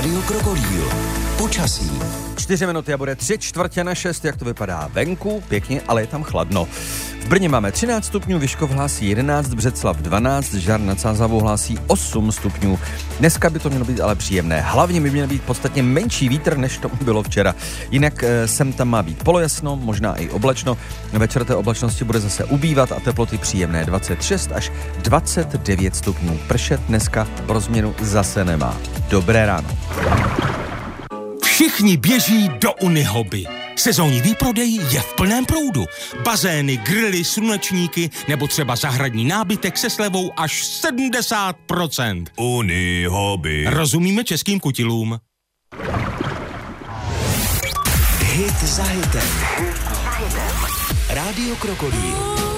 Rádio Krokodýl. Počasí. 4 minuty a bude 5:45, jak to vypadá venku, pěkně, ale je tam chladno. V Brně máme 13 stupňů, Vyškov hlásí 11, Břeclav 12, Žar nad Sázavou hlásí 8 stupňů. Dneska by to mělo být ale příjemné. Hlavně by měl být podstatně menší vítr, než tomu bylo včera. Jinak sem tam má být polojasno, možná i oblačno. Večer té oblačnosti bude zase ubývat a teploty příjemné 26 až 29 stupňů. Pršet dneska pro změnu zase nemá. Dobré ráno. Všichni běží do Unihoby. Sezónní výprodej je v plném proudu. Bazény, grily, slunečníky nebo třeba zahradní nábytek se slevou až 70%. Unihoby. Rozumíme českým kutilům. Hit za hitem. Rádio Krokodýl.